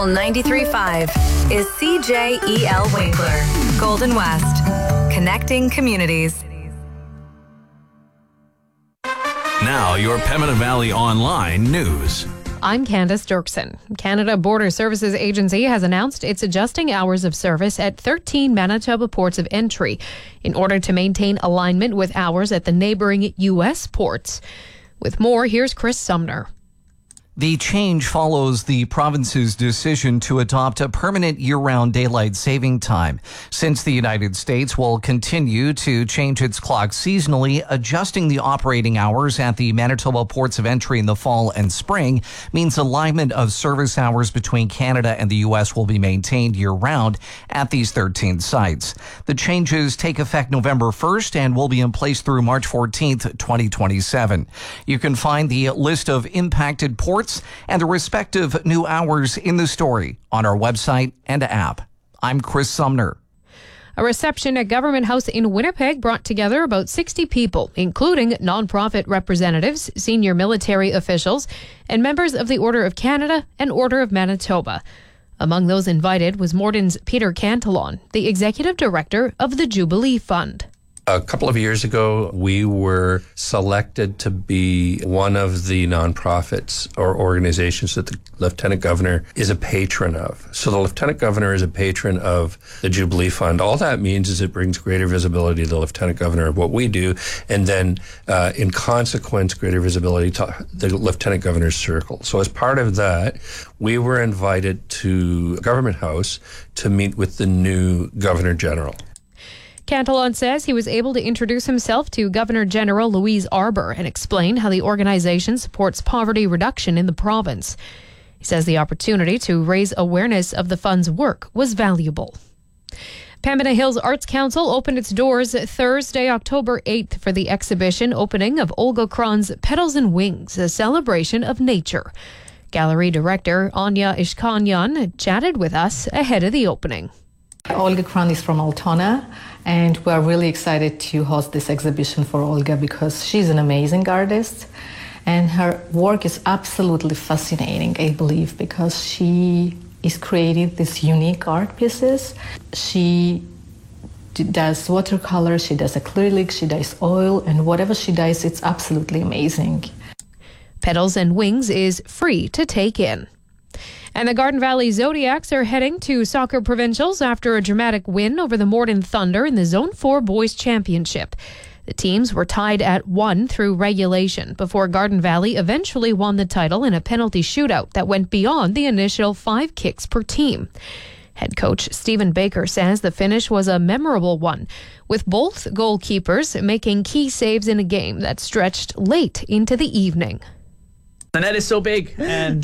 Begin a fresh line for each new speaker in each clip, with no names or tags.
Eagle 93.5 is CJEL Winkler, Golden West, connecting communities.
Now, your Pembina Valley Online news.
I'm Candace Dirksen. Canada Border Services Agency has announced it's adjusting hours of service at 13 Manitoba ports of entry in order to maintain alignment with hours at the neighboring U.S. ports. With more, here's Chris Sumner.
The change follows the province's decision to adopt a permanent year-round daylight saving time. Since the United States will continue to change its clock seasonally, adjusting the operating hours at the Manitoba ports of entry in the fall and spring means alignment of service hours between Canada and the U.S. will be maintained year-round at these 13 sites. The changes take effect November 1st and will be in place through March 14th, 2027. You can find the list of impacted ports and the respective new hours in the story on our website and app. I'm Chris Sumner.
A reception at Government House in Winnipeg brought together about 60 people, including nonprofit representatives, senior military officials, and members of the Order of Canada and Order of Manitoba. Among those invited was Morton's Peter Cantillon, the executive director of the Jubilee Fund.
A couple of years ago, we were selected to be one of the nonprofits or organizations that the Lieutenant Governor is a patron of. So the Lieutenant Governor is a patron of the Jubilee Fund. All that means is it brings greater visibility to the Lieutenant Governor of what we do, and then in consequence, greater visibility to the Lieutenant Governor's circle. So as part of that, we were invited to Government House to meet with the new Governor General.
Cantillon says he was able to introduce himself to Governor General Louise Arbour and explain how the organization supports poverty reduction in the province. He says the opportunity to raise awareness of the fund's work was valuable. Pembina Hills Arts Council opened its doors Thursday, October 8th for the exhibition opening of Olga Kron's Petals and Wings, a celebration of nature. Gallery director Anya Ishkanyan chatted with us ahead of the opening.
Olga Kron is from Altona, and we're really excited to host this exhibition for Olga because she's an amazing artist and her work is absolutely fascinating, I believe, because she is creating these unique art pieces. She does watercolor, she does acrylic, she does oil, and whatever she does, it's absolutely amazing.
Petals and Wings is free to take in. And the Garden Valley Zodiacs are heading to soccer provincials after a dramatic win over the Morton Thunder in the Zone 4 Boys Championship. The teams were tied at 1 through regulation before Garden Valley eventually won the title in a penalty shootout that went beyond the initial 5 kicks per team. Head coach Stephen Baker says the finish was a memorable one, with both goalkeepers making key saves in a game that stretched late into the evening.
The net is so big, and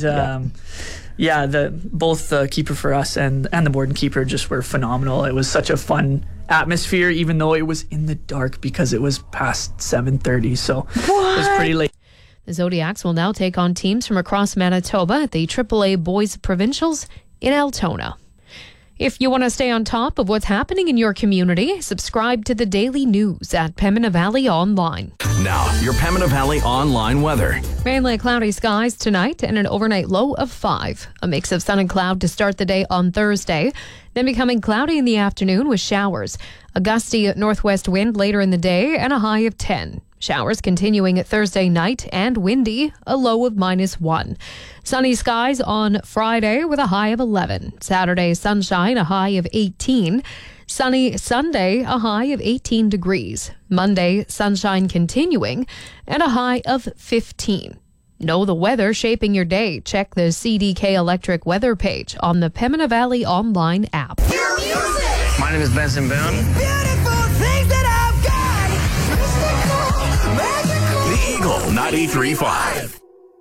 both the keeper for us and the Morton keeper just were phenomenal. It was such a fun atmosphere, even though it was in the dark because it was past 7:30, so It was pretty late.
The Zodiacs will now take on teams from across Manitoba at the AAA Boys Provincials in Altona. If you want to stay on top of what's happening in your community, subscribe to the daily news at Pembina Valley Online.
Now, your Pembina Valley Online weather.
Mainly cloudy skies tonight and an overnight low of 5. A mix of sun and cloud to start the day on Thursday, then becoming cloudy in the afternoon with showers. A gusty northwest wind later in the day and a high of 10. Showers continuing at Thursday night and windy, a low of -1. Sunny skies on Friday with a high of 11. Saturday, sunshine, a high of 18. Sunny Sunday, a high of 18 degrees. Monday, sunshine continuing and a high of 15. Know the weather shaping your day. Check the CDK Electric weather page on the Pembina Valley Online app.
My name is Benson Boone.
The Eagle 93.5.